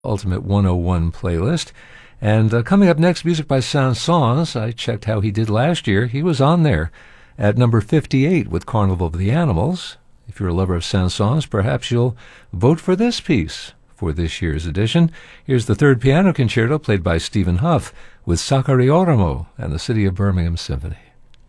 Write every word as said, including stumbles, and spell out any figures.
Ultimate one oh one playlist. And uh, coming up next, music by Saint-Saëns. I checked how he did last year. He was on there at number fifty-eight with Carnival of the Animals. If you're a lover of Saint-Saëns, perhaps you'll vote for this piece for this year's edition. Here's the third piano concerto played by Stephen Huff with Sakari Oramo and the City of Birmingham Symphony.